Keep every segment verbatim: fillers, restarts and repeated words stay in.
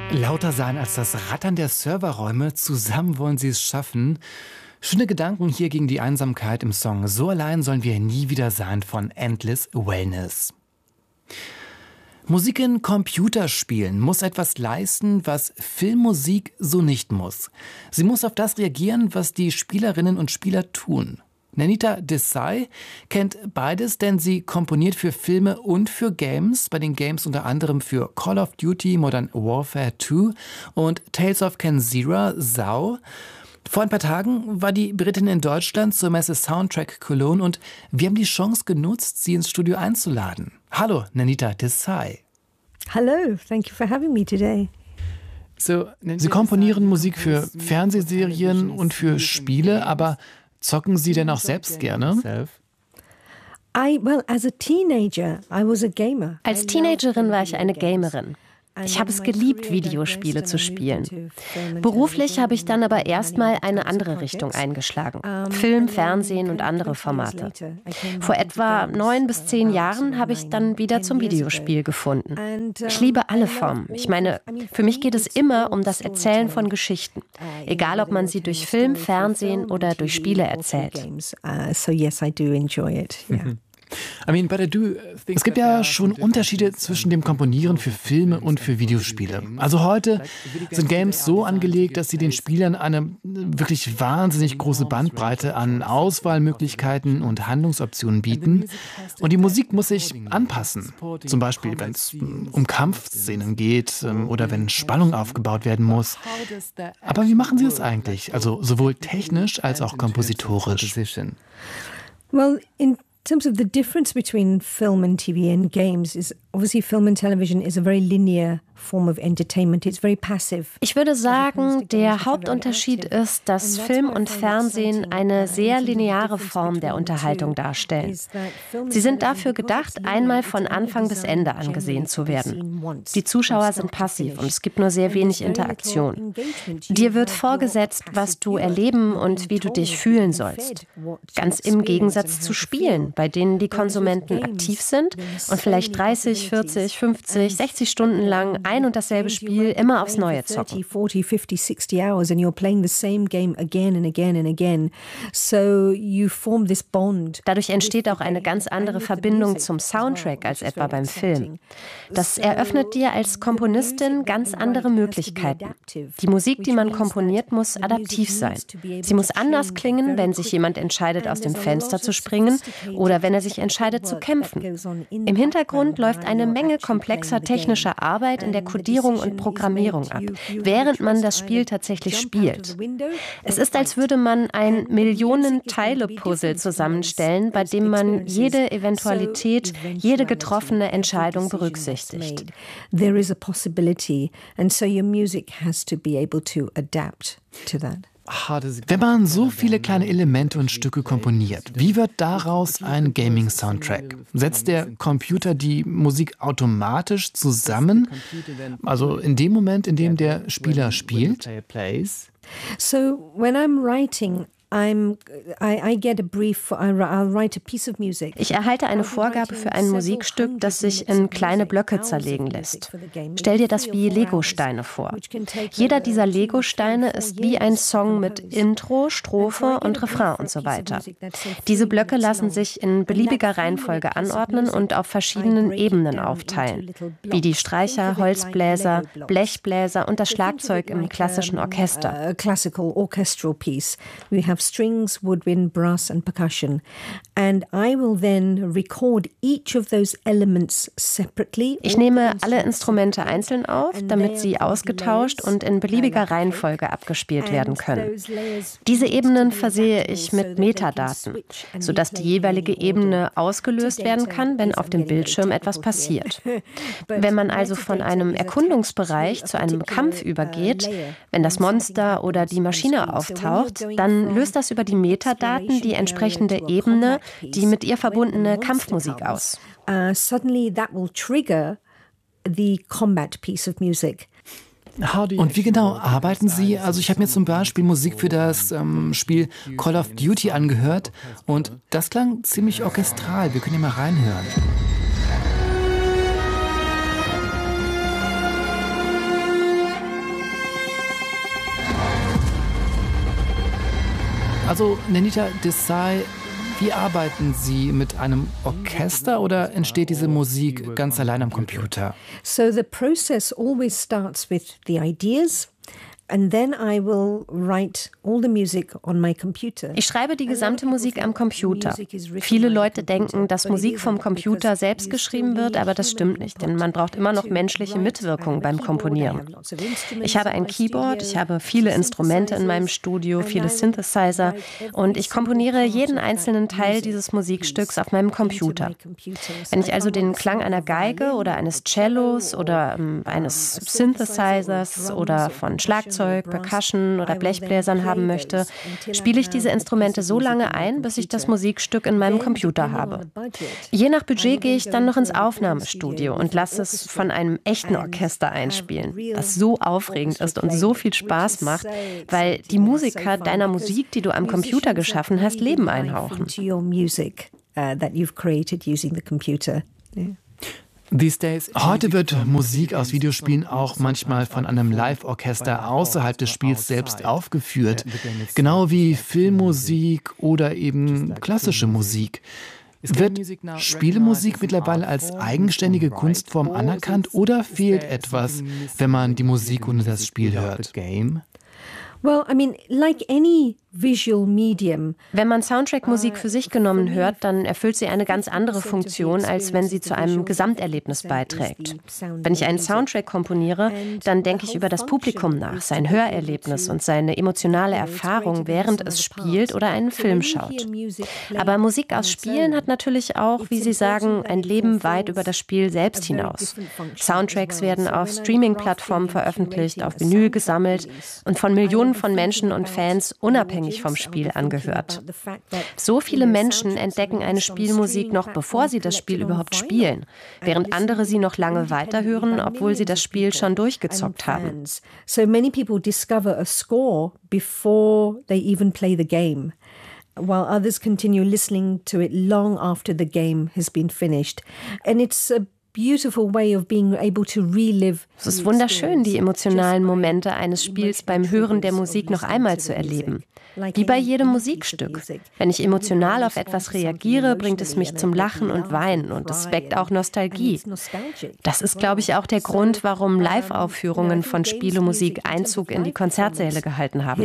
Lauter sein als das Rattern der Serverräume, zusammen wollen sie es schaffen. Schöne Gedanken hier gegen die Einsamkeit im Song So allein sollen wir nie wieder sein von Endless Wellness. Musik in Computerspielen muss etwas leisten, was Filmmusik so nicht muss. Sie muss auf das reagieren, was die Spielerinnen und Spieler tun. Nandita Desai kennt beides, denn sie komponiert für Filme und für Games. Bei den Games unter anderem für Call of Duty, Modern Warfare zwei und Tales of Kenzera, Sau. Vor ein paar Tagen war die Britin in Deutschland zur Messe Soundtrack Cologne und wir haben die Chance genutzt, sie ins Studio einzuladen. Hallo, Nandita Desai. Hello, thank you for having me today. So, Sie komponieren Musik für Fernsehserien und für Spiele, aber zocken Sie denn auch selbst gerne? I, well, as a teenager, I was a gamer. Als Teenagerin war ich eine Gamerin. Ich habe es geliebt, Videospiele zu spielen. Beruflich habe ich dann aber erstmal eine andere Richtung eingeschlagen. Film, Fernsehen und andere Formate. Vor etwa neun bis zehn Jahren habe ich dann wieder zum Videospiel gefunden. Ich liebe alle Formen. Ich meine, für mich geht es immer um das Erzählen von Geschichten. Egal, ob man sie durch Film, Fernsehen oder durch Spiele erzählt. So yes, I do enjoy it. Yeah. Es gibt ja schon Unterschiede zwischen dem Komponieren für Filme und für Videospiele. Also heute sind Games so angelegt, dass sie den Spielern eine wirklich wahnsinnig große Bandbreite an Auswahlmöglichkeiten und Handlungsoptionen bieten. Und die Musik muss sich anpassen. Zum Beispiel, wenn es um Kampfszenen geht oder wenn Spannung aufgebaut werden muss. Aber wie machen sie das eigentlich? Also sowohl technisch als auch kompositorisch. Well, in In terms of the difference between film and T V and games is obviously film and television is a very linear form of entertainment. It's very passive. Ich würde sagen, der Hauptunterschied ist, dass Film und Fernsehen eine sehr lineare Form der Unterhaltung darstellen. Sie sind dafür gedacht, einmal von Anfang bis Ende angesehen zu werden. Die Zuschauer sind passiv und es gibt nur sehr wenig Interaktion. Dir wird vorgesetzt, was du erleben und wie du dich fühlen sollst. Ganz im Gegensatz zu Spielen, bei denen die Konsumenten aktiv sind und vielleicht dreißig, vierzig, fünfzig, sechzig Stunden lang ein und dasselbe Spiel immer aufs Neue zocken. forty, fifty, sixty hours and you're playing the same game again and again and again. So you form this bond. Dadurch entsteht auch eine ganz andere Verbindung zum Soundtrack als etwa beim Film. Das eröffnet dir als Komponistin ganz andere Möglichkeiten. Die Musik, die man komponiert, muss adaptiv sein. Sie muss anders klingen, wenn sich jemand entscheidet, aus dem Fenster zu springen oder wenn er sich entscheidet zu kämpfen. Im Hintergrund läuft eine Menge komplexer technischer Arbeit in der Kodierung und Programmierung ab, während man das Spiel tatsächlich spielt. Es ist, als würde man ein Millionen-Teile-Puzzle zusammenstellen, bei dem man jede Eventualität, jede getroffene Entscheidung berücksichtigt. There is a possibility, and so your music has to be able to adapt to that. Wenn man so viele kleine Elemente und Stücke komponiert, wie wird daraus ein Gaming-Soundtrack? Setzt der Computer die Musik automatisch zusammen? Also in dem Moment, in dem der Spieler spielt? So when I'm writing, I'm, I, I get a brief, I'll write a piece of music. Ich erhalte eine Vorgabe für ein Musikstück, das sich in kleine Blöcke zerlegen lässt. Stell dir das wie Legosteine vor. Jeder dieser Legosteine ist wie ein Song mit Intro, Strophe und Refrain und so weiter. Diese Blöcke lassen sich in beliebiger Reihenfolge anordnen und auf verschiedenen Ebenen aufteilen, wie die Streicher, Holzbläser, Blechbläser und das Schlagzeug im klassischen Orchester. Classical orchestral piece. We have strings, woodwind, brass and percussion. And I will then record each of those elements separately. Ich nehme alle Instrumente einzeln auf, damit sie ausgetauscht und in beliebiger Reihenfolge abgespielt werden können. Diese Ebenen versehe ich mit Metadaten, sodass die jeweilige Ebene ausgelöst werden kann, wenn auf dem Bildschirm etwas passiert. Wenn man also von einem Erkundungsbereich zu einem Kampf übergeht, wenn das Monster oder die Maschine auftaucht, dann löst das über die Metadaten die entsprechende Ebene, die mit ihr verbundene Kampfmusik aus. Uh, suddenly that will trigger the combat piece of music. Und wie genau arbeiten Sie? Also ich habe mir zum Beispiel Musik für das ähm, Spiel Call of Duty angehört und das klang ziemlich orchestral. Wir können ja mal reinhören. Also, Nenita Desai, wie arbeiten Sie mit einem Orchester oder entsteht diese Musik ganz allein am Computer? So the process always starts with the ideas. And then I will write all the music on my computer. Ich schreibe die gesamte Musik am Computer. Viele Leute denken, dass Musik vom Computer selbst geschrieben wird, aber das stimmt nicht, denn man braucht immer noch menschliche Mitwirkung beim Komponieren. Ich habe ein Keyboard, ich habe viele Instrumente in meinem Studio, viele Synthesizer und ich komponiere jeden einzelnen Teil dieses Musikstücks auf meinem Computer. Wenn ich also den Klang einer Geige oder eines Cellos oder ähm, eines Synthesizers oder von Schlagzeug, Percussion oder Blechbläsern haben möchte, spiele ich diese Instrumente so lange ein, bis ich das Musikstück in meinem Computer habe. Je nach Budget gehe ich dann noch ins Aufnahmestudio und lasse es von einem echten Orchester einspielen, was so aufregend ist und so viel Spaß macht, weil die Musiker deiner Musik, die du am Computer geschaffen hast, Leben einhauchen. Heute wird Musik aus Videospielen auch manchmal von einem Live-Orchester außerhalb des Spiels selbst aufgeführt, genau wie Filmmusik oder eben klassische Musik. Wird Spielemusik mittlerweile als eigenständige Kunstform anerkannt oder fehlt etwas, wenn man die Musik ohne das Spiel hört? Well, I mean, like any visual medium. Wenn man Soundtrack-Musik für sich genommen hört, dann erfüllt sie eine ganz andere Funktion, als wenn sie zu einem Gesamterlebnis beiträgt. Wenn ich einen Soundtrack komponiere, dann denke ich über das Publikum nach, sein Hörerlebnis und seine emotionale Erfahrung, während es spielt oder einen Film schaut. Aber Musik aus Spielen hat natürlich auch, wie Sie sagen, ein Leben weit über das Spiel selbst hinaus. Soundtracks werden auf Streaming-Plattformen veröffentlicht, auf Vinyl gesammelt und von Millionen von Menschen und Fans unabhängig vom Spiel angehört. So viele Menschen entdecken eine Spielmusik noch bevor sie das Spiel überhaupt spielen, während andere sie noch lange weiterhören, obwohl sie das Spiel schon durchgezockt haben. So many people discover a score before they even play the game, while others continue listening to it long after the game has been finished. And it's a beautiful way of being able to relive. Es ist wunderschön, die emotionalen Momente eines Spiels beim Hören der Musik noch einmal zu erleben. Wie bei jedem Musikstück. Wenn ich emotional auf etwas reagiere, bringt es mich zum Lachen und Weinen und es weckt auch Nostalgie. Das ist, glaube ich, auch der Grund, warum Live-Aufführungen von Spielemusik Einzug in die Konzertsäle gehalten haben.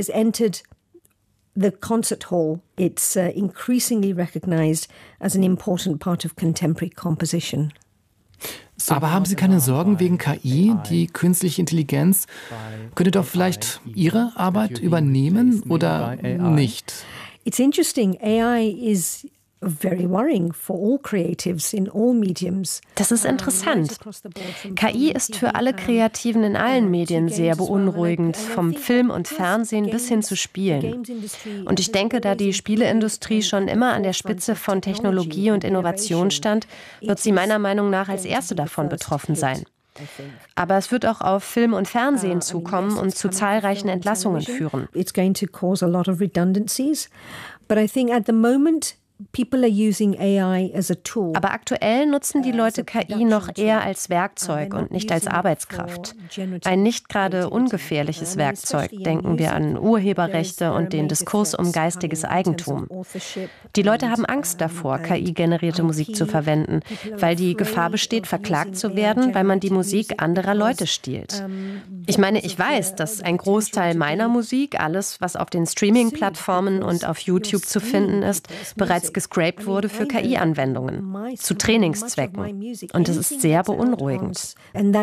The concert hall, it's uh, increasingly recognized as an important part of contemporary composition. Aber haben Sie keine Sorgen wegen K I? Die künstliche Intelligenz könnte doch vielleicht Ihre Arbeit übernehmen oder nicht? It's interesting. A I is very worrying for all creatives in all mediums. Das ist interessant. K I ist für alle Kreativen in allen Medien sehr beunruhigend, vom Film und Fernsehen bis hin zu Spielen. Und ich denke, da die Spieleindustrie schon immer an der Spitze von Technologie und Innovation stand, wird sie meiner Meinung nach als erste davon betroffen sein. Aber es wird auch auf Film und Fernsehen zukommen und zu zahlreichen Entlassungen führen. It's going to cause a lot of redundancies, but I think at the moment people are using A I as a tool. Aber aktuell nutzen die Leute K I noch eher als Werkzeug und nicht als Arbeitskraft. Ein nicht gerade ungefährliches Werkzeug, denken wir an Urheberrechte und den Diskurs um geistiges Eigentum. Die Leute haben Angst davor, K I-generierte Musik zu verwenden, weil die Gefahr besteht, verklagt zu werden, weil man die Musik anderer Leute stiehlt. Ich meine, ich weiß, dass ein Großteil meiner Musik, alles, was auf den Streaming-Plattformen und auf YouTube zu finden ist, bereits gescrapt wurde für K I-Anwendungen, zu Trainingszwecken. Und das ist sehr beunruhigend.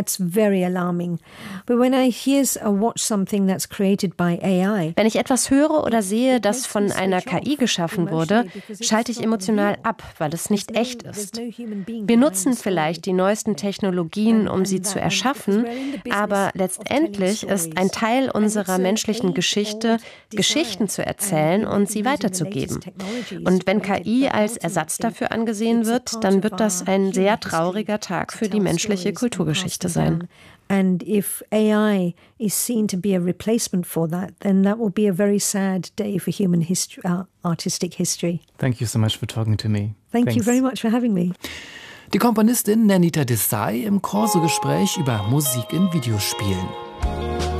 Wenn ich etwas höre oder sehe, das von einer K I geschaffen wurde, schalte ich emotional ab, weil es nicht echt ist. Wir nutzen vielleicht die neuesten Technologien, um sie zu erschaffen, aber letztendlich ist ein Teil unserer menschlichen Geschichte, Geschichten zu erzählen und sie weiterzugeben. Und wenn K I als Ersatz dafür angesehen wird, dann wird das ein sehr trauriger Tag für die menschliche Kulturgeschichte sein. And if A I is seen to be a replacement for that, then that will be a very sad day for human history, uh, artistic history. Thank you so much for talking to me. Thank Thanks. you very much for having me. Die Komponistin Nenita Desai im Corso-Gespräch über Musik in Videospielen.